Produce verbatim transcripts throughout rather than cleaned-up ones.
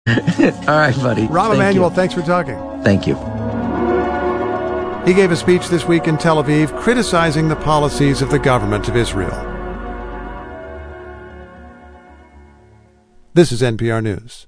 All right, buddy. Rahm Thank Emanuel, you. thanks for talking. Thank you. He gave a speech this week in Tel Aviv criticizing the policies of the government of Israel. This is N P R News.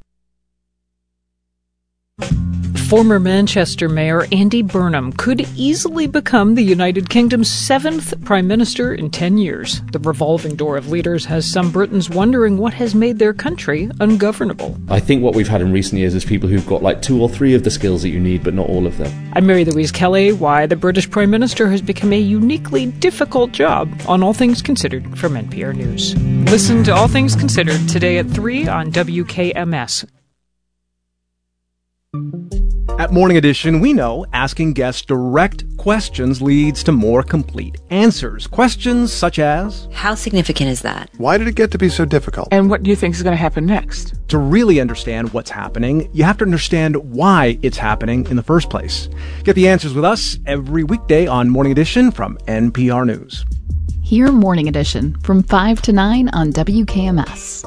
Former Manchester Mayor Andy Burnham could easily become the United Kingdom's seventh Prime Minister in ten years. The revolving door of leaders has some Britons wondering what has made their country ungovernable. I think what we've had in recent years is people who've got like two or three of the skills that you need, but not all of them. I'm Mary Louise Kelly. Why the British Prime Minister has become a uniquely difficult job on All Things Considered from N P R News. Listen to All Things Considered today at three on W K M S. At Morning Edition, we know asking guests direct questions leads to more complete answers. Questions such as, how significant is that? Why did it get to be so difficult? And what do you think is going to happen next? To really understand what's happening, you have to understand why it's happening in the first place. Get the answers with us every weekday on Morning Edition from N P R News. Hear Morning Edition from five to nine on W K M S.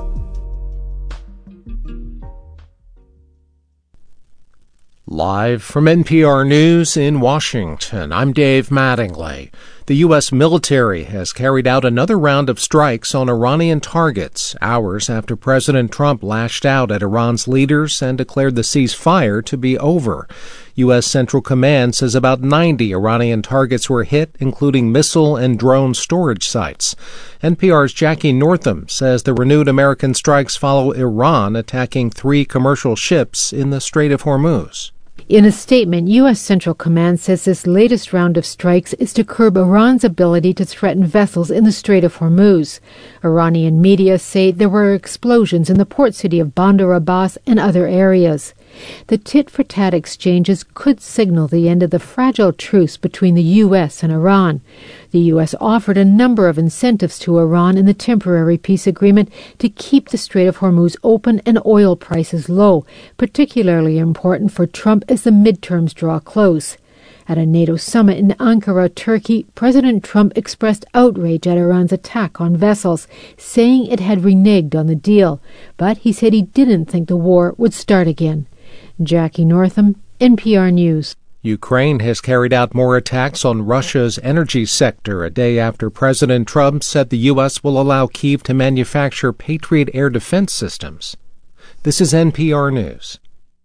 Live from N P R News in Washington, I'm Dave Mattingly. The U S military has carried out another round of strikes on Iranian targets, hours after President Trump lashed out at Iran's leaders and declared the ceasefire to be over. U S Central Command says about ninety Iranian targets were hit, including missile and drone storage sites. N P R's Jackie Northam says the renewed American strikes follow Iran attacking three commercial ships in the Strait of Hormuz. In a statement, U S Central Command says this latest round of strikes is to curb Iran's ability to threaten vessels in the Strait of Hormuz. Iranian media say there were explosions in the port city of Bandar Abbas and other areas. The tit-for-tat exchanges could signal the end of the fragile truce between the U S and Iran. The U S offered a number of incentives to Iran in the temporary peace agreement to keep the Strait of Hormuz open and oil prices low, particularly important for Trump as the midterms draw close. At a NATO summit in Ankara, Turkey, President Trump expressed outrage at Iran's attack on vessels, saying it had reneged on the deal. But he said he didn't think the war would start again. Jackie Northam, N P R News. Ukraine has carried out more attacks on Russia's energy sector a day after President Trump said the U S will allow Kyiv to manufacture Patriot air defense systems. This is N P R News.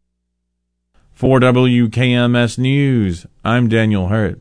For W K M S News, I'm Daniel Hurt.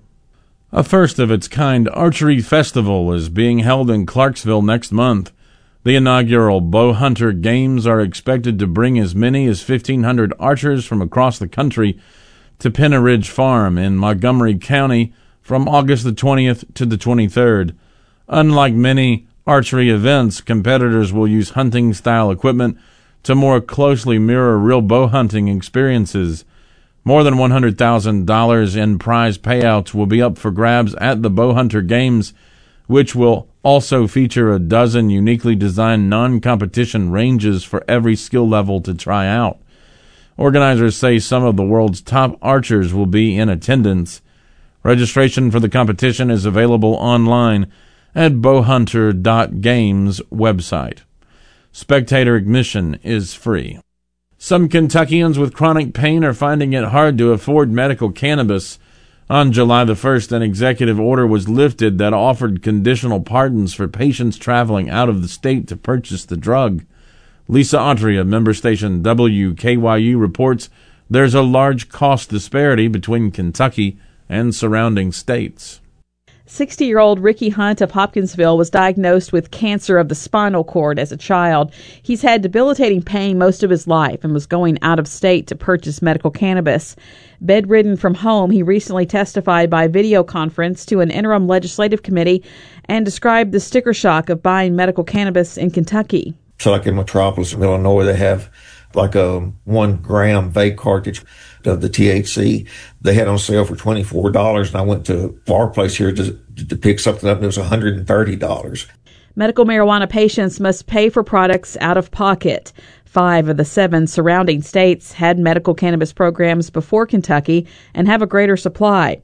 A first-of-its-kind archery festival is being held in Clarksville next month. The inaugural Bow Hunter Games are expected to bring as many as fifteen hundred archers from across the country to Penna Ridge Farm in Montgomery County from August the twentieth to the twenty-third. Unlike many archery events, competitors will use hunting-style equipment to more closely mirror real bow hunting experiences. More than one hundred thousand dollars in prize payouts will be up for grabs at the Bow Hunter Games, which will also feature a dozen uniquely designed non-competition ranges for every skill level to try out. Organizers say some of the world's top archers will be in attendance. Registration for the competition is available online at bowhunter dot games website. Spectator admission is free. Some Kentuckians with chronic pain are finding it hard to afford medical cannabis. On July the first, an executive order was lifted that offered conditional pardons for patients traveling out of the state to purchase the drug. Lisa Autry of member station W K Y U reports there's a large cost disparity between Kentucky and surrounding states. sixty-year-old Ricky Hunt of Hopkinsville was diagnosed with cancer of the spinal cord as a child. He's had debilitating pain most of his life and was going out of state to purchase medical cannabis. Bedridden from home, he recently testified by video conference to an interim legislative committee and described the sticker shock of buying medical cannabis in Kentucky. So like in Metropolis, Illinois, they have like a one gram vape cartridge of the T H C. They had on sale for twenty-four dollars, and I went to our place here to, to pick something up, and it was one hundred thirty dollars. Medical marijuana patients must pay for products out of pocket. Five of the seven surrounding states had medical cannabis programs before Kentucky and have a greater supply.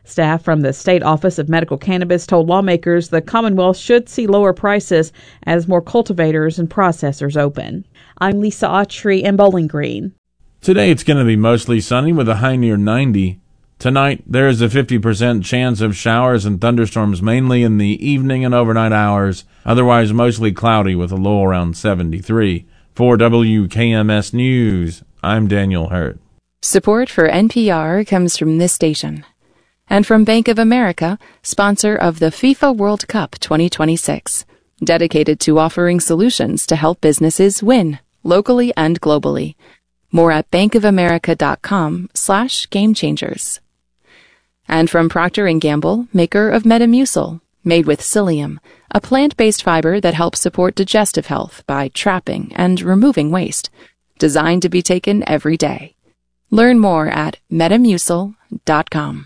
Staff from the State Office of Medical Cannabis told lawmakers the Commonwealth should see lower prices as more cultivators and processors open. I'm Lisa Autry in Bowling Green. Today it's going to be mostly sunny with a high near ninety. Tonight there is a fifty percent chance of showers and thunderstorms mainly in the evening and overnight hours. Otherwise mostly cloudy with a low around seventy-three. For W K M S News, I'm Daniel Hurt. Support for N P R comes from this station. And from Bank of America, sponsor of the FIFA World Cup twenty twenty-six. Dedicated to offering solutions to help businesses win, locally and globally. More at bankofamerica.com slash game changers. And from Procter and Gamble, maker of Metamucil, made with psyllium, a plant-based fiber that helps support digestive health by trapping and removing waste. Designed to be taken every day. Learn more at metamucil dot com.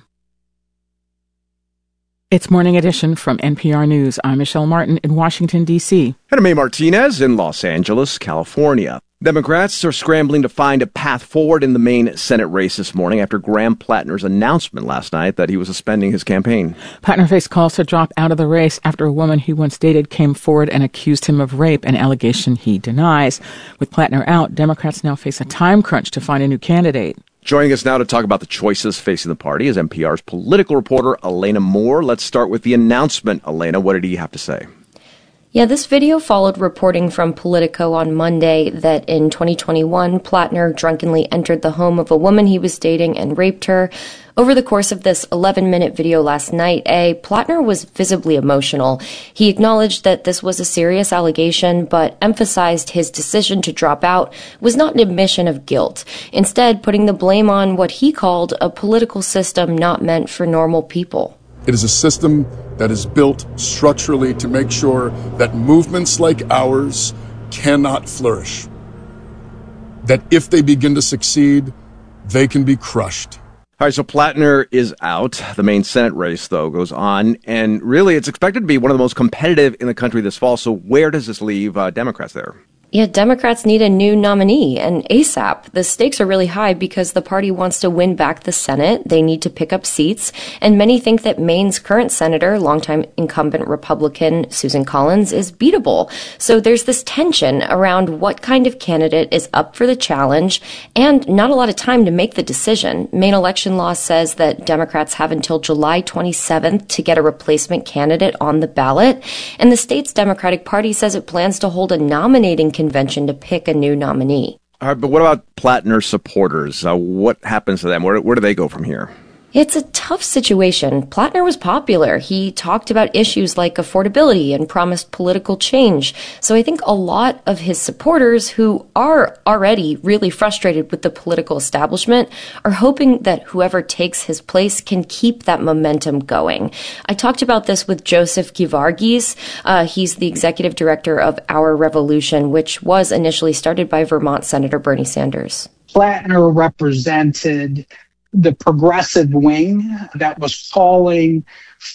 It's Morning Edition from N P R News. I'm Michelle Martin in Washington, D C. And I'm May Martinez in Los Angeles, California. Democrats are scrambling to find a path forward in the main Senate race this morning after Graham Plattner's announcement last night that he was suspending his campaign. Plattner faced calls to drop out of the race after a woman he once dated came forward and accused him of rape, an allegation he denies. With Plattner out, Democrats now face a time crunch to find a new candidate. Joining us now to talk about the choices facing the party is N P R's political reporter Elena Moore. Let's start with the announcement. Elena, what did he have to say? Yeah, this video followed reporting from Politico on Monday that in twenty twenty-one, Plattner drunkenly entered the home of a woman he was dating and raped her. Over the course of this eleven-minute video last night, A, Plattner was visibly emotional. He acknowledged that this was a serious allegation, but emphasized his decision to drop out was not an admission of guilt, instead putting the blame on what he called a political system not meant for normal people. It is a system that is built structurally to make sure that movements like ours cannot flourish. That if they begin to succeed, they can be crushed. All right, so Plattner is out. The main Senate race, though, goes on. And really, it's expected to be one of the most competitive in the country this fall. So where does this leave uh, Democrats there? Yeah, Democrats need a new nominee, and ASAP. The stakes are really high because the party wants to win back the Senate. They need to pick up seats, and many think that Maine's current senator, longtime incumbent Republican Susan Collins, is beatable. So there's this tension around what kind of candidate is up for the challenge, and not a lot of time to make the decision. Maine election law says that Democrats have until July twenty-seventh to get a replacement candidate on the ballot, and the state's Democratic Party says it plans to hold a nominating convention to pick a new nominee. All right, but what about Plattner's supporters? Uh, what happens to them? Where, where do they go from here? It's a tough situation. Plattner was popular. He talked about issues like affordability and promised political change. So I think a lot of his supporters, who are already really frustrated with the political establishment, are hoping that whoever takes his place can keep that momentum going. I talked about this with Joseph Gevargis. Uh, he's the executive director of Our Revolution, which was initially started by Vermont Senator Bernie Sanders. Plattner represented the progressive wing that was calling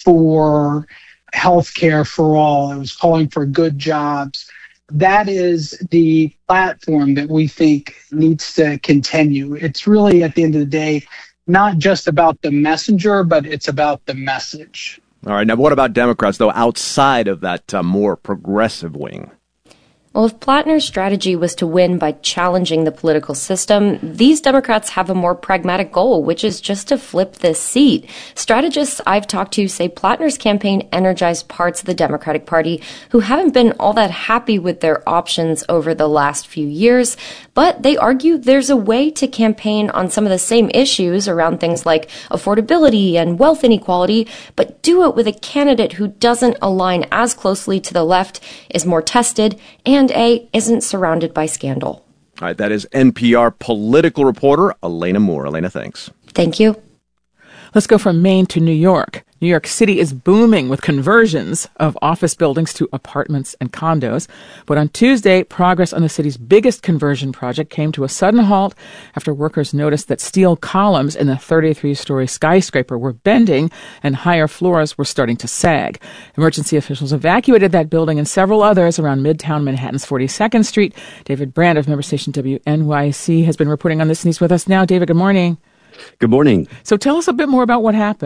for health care for all. It was calling for good jobs. That is the platform that we think needs to continue. It's really, at the end of the day, not just about the messenger, but it's about the message. All right. Now, what about Democrats, though, outside of that uh, more progressive wing? Well, if Plattner's strategy was to win by challenging the political system, these Democrats have a more pragmatic goal, which is just to flip this seat. Strategists I've talked to say Plattner's campaign energized parts of the Democratic Party who haven't been all that happy with their options over the last few years, but they argue there's a way to campaign on some of the same issues around things like affordability and wealth inequality, but do it with a candidate who doesn't align as closely to the left, is more tested, and And A, isn't surrounded by scandal. All right, that is N P R political reporter Elena Moore. Elena, thanks. Thank you. Let's go from Maine to New York. New York City is booming with conversions of office buildings to apartments and condos. But on Tuesday, progress on the city's biggest conversion project came to a sudden halt after workers noticed that steel columns in the thirty-three story skyscraper were bending and higher floors were starting to sag. Emergency officials evacuated that building and several others around Midtown Manhattan's forty-second Street. David Brand of member station W N Y C has been reporting on this, and he's with us now. David, good morning. Good morning. So tell us a bit more about what happened.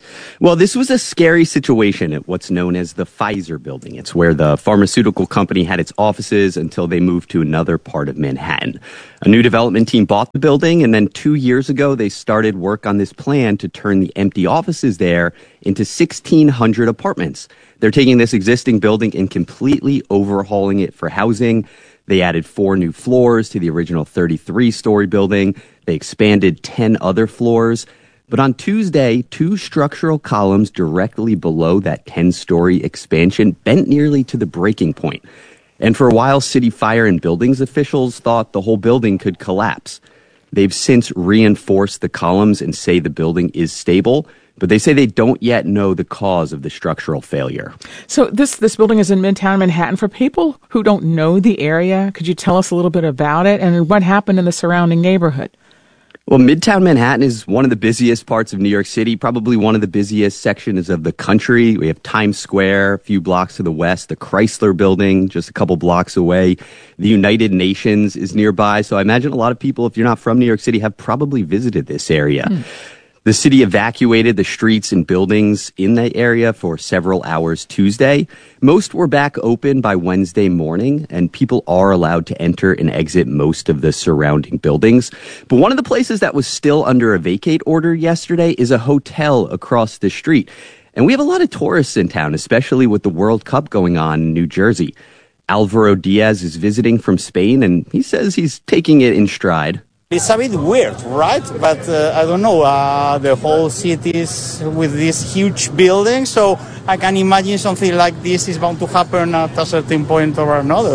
Well, this was a scary situation at what's known as the Pfizer building. It's where the pharmaceutical company had its offices until they moved to another part of Manhattan. A new development team bought the building, and then two years ago, they started work on this plan to turn the empty offices there into sixteen hundred apartments. They're taking this existing building and completely overhauling it for housing. They added four new floors to the original thirty-three story building. They expanded ten other floors. But on Tuesday, two structural columns directly below that ten-story expansion bent nearly to the breaking point. And for a while, city fire and buildings officials thought the whole building could collapse. They've since reinforced the columns and say the building is stable, but they say they don't yet know the cause of the structural failure. So this this building is in Midtown Manhattan. For people who don't know the area, could you tell us a little bit about it and what happened in the surrounding neighborhood? Well, Midtown Manhattan is one of the busiest parts of New York City, probably one of the busiest sections of the country. We have Times Square, a few blocks to the west, the Chrysler Building just a couple blocks away. The United Nations is nearby. So I imagine a lot of people, if you're not from New York City, have probably visited this area. Hmm. The city evacuated the streets and buildings in the area for several hours Tuesday. Most were back open by Wednesday morning, and people are allowed to enter and exit most of the surrounding buildings. But one of the places that was still under a vacate order yesterday is a hotel across the street. And we have a lot of tourists in town, especially with the World Cup going on in New Jersey. Alvaro Diaz is visiting from Spain, and he says he's taking it in stride. It's a bit weird, right? But uh, I don't know, uh, the whole city is with this huge building, so I can imagine something like this is bound to happen at a certain point or another.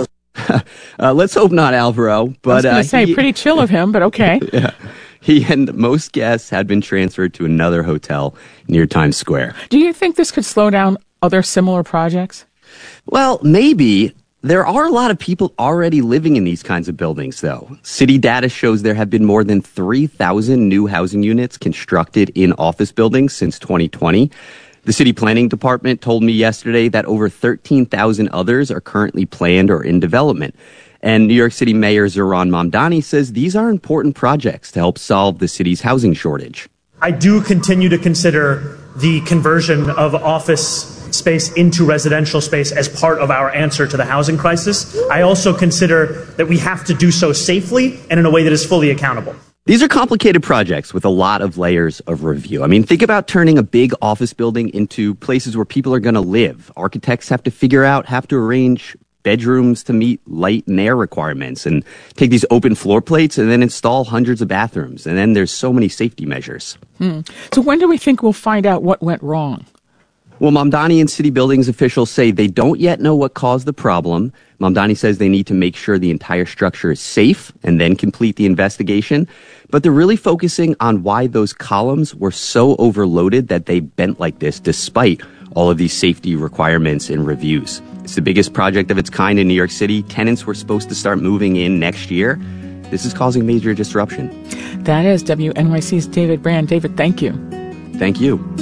uh, let's hope not, Alvaro. But, I was going to uh, say, he, pretty chill of him, but okay. yeah. He and most guests had been transferred to another hotel near Times Square. Do you think this could slow down other similar projects? Well, maybe. There are a lot of people already living in these kinds of buildings, though. City data shows there have been more than three thousand new housing units constructed in office buildings since twenty twenty. The city planning department told me yesterday that over thirteen thousand others are currently planned or in development. And New York City Mayor Zohran Mamdani says these are important projects to help solve the city's housing shortage. I do continue to consider the conversion of office space into residential space as part of our answer to the housing crisis. I also consider that we have to do so safely and in a way that is fully accountable. These are complicated projects with a lot of layers of review. I mean, think about turning a big office building into places where people are going to live. Architects have to figure out, have to arrange bedrooms to meet light and air requirements and take these open floor plates and then install hundreds of bathrooms. And then there's so many safety measures. Hmm. So when do we think we'll find out what went wrong? Well, Mamdani and city buildings officials say they don't yet know what caused the problem. Mamdani says they need to make sure the entire structure is safe and then complete the investigation. But they're really focusing on why those columns were so overloaded that they bent like this despite all of these safety requirements and reviews. It's the biggest project of its kind in New York City. Tenants were supposed to start moving in next year. This is causing major disruption. That is W N Y C's David Brand. David, thank you. Thank you.